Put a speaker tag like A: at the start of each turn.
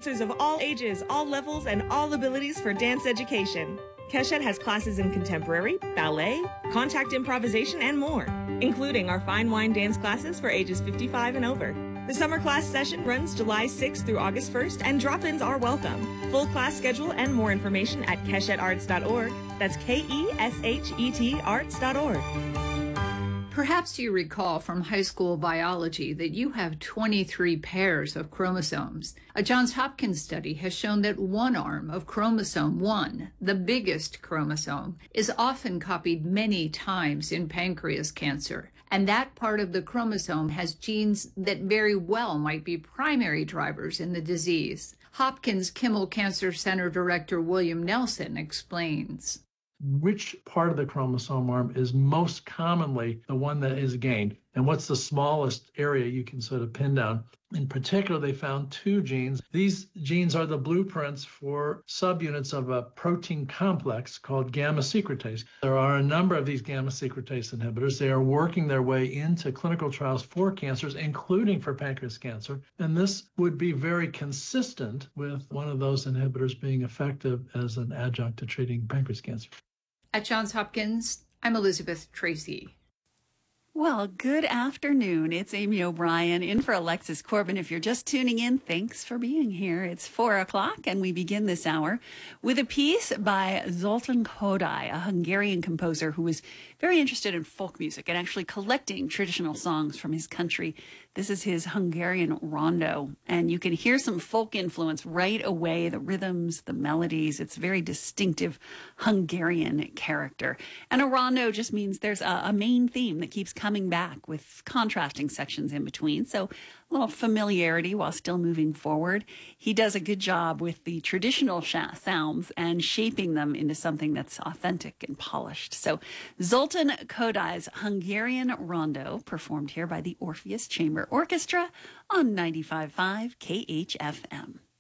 A: dancers of all ages, all levels, and all abilities for dance education. Keshet has classes in contemporary, ballet, contact improvisation, and more, including our fine wine dance classes for ages 55 and over. The summer class session runs July 6th through August 1st, and drop-ins are welcome. Full class schedule and more information at keshetarts.org. That's KESHET arts.org.
B: Perhaps you recall from high school biology that you have 23 pairs of chromosomes. A Johns Hopkins study has shown that one arm of chromosome 1, the biggest chromosome, is often copied many times in pancreas cancer. And that part of the chromosome has genes that very well might be primary drivers in the disease. Hopkins Kimmel Cancer Center Director William Nelson explains.
C: Which part of the chromosome arm is most commonly the one that is gained, and what's the smallest area you can sort of pin down. In particular, they found two genes. These genes are the blueprints for subunits of a protein complex called gamma secretase. There are a number of these gamma secretase inhibitors. They are working their way into clinical trials for cancers, including for pancreas cancer, and this would be very consistent with one of those inhibitors being effective as an adjunct to treating pancreas cancer.
B: At Johns Hopkins, I'm Elizabeth Tracy.
D: Well, good afternoon. It's Amy O'Brien in for Alexis Corbin. If you're just tuning in, thanks for being here. It's 4 o'clock and we begin this hour with a piece by Zoltan Kodály, a Hungarian composer who was very interested in folk music and actually collecting traditional songs from his country. This is his Hungarian rondo, and you can hear some folk influence right away, the rhythms, the melodies. It's very distinctive Hungarian character. And a rondo just means there's a main theme that keeps coming back with contrasting sections in between. So a little familiarity while still moving forward. He does a good job with the traditional sounds and shaping them into something that's authentic and polished. So Zoltan Kodály's Hungarian Rondo, performed here by the Orpheus Chamber Orchestra on 95.5 KHFM.